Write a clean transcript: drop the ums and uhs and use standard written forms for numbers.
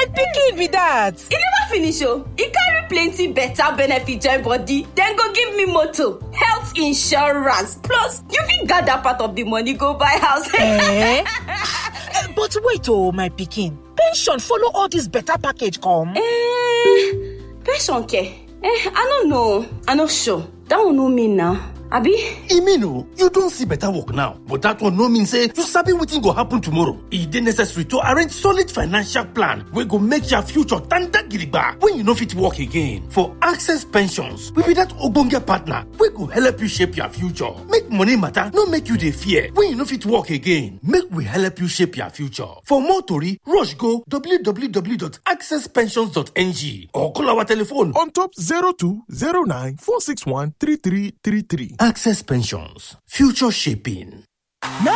my pikin be that. E never finish oh. E carry plenty better benefit join body. Then go give me motor, health insurance. Plus, you fit gather part of the money go buy house. But wait oh, my pikin. Pension follow all this better package come? Pension care? I don't know. I not sure. That one no mean now. Abi? E mean oh, you don't see better work now, but that one no mean say you sabi wetin go happen tomorrow. E dey necessary to arrange solid financial plan wey go make your future tanda gidigba when you no fit work again. For Access Pensions, we be that ogbonge partner wey go help you shape your future. Make money matter no make you dey fear when you no fit work again. Make we help you shape your future. For more tori, rush go www.accesspensions.ng or call our telephone on top 0209 461 3333. Access Pensions, future shaping.